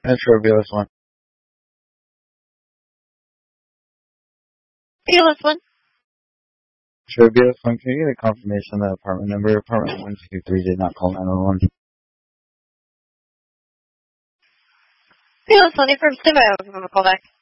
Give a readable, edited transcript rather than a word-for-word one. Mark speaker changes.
Speaker 1: Metro BLS 1.
Speaker 2: BLS 1.
Speaker 1: Metro BLS 1, can you get a confirmation that apartment number, apartment 123, did not call 911?
Speaker 2: BLS 1, affirm standby, I'll give him a call back.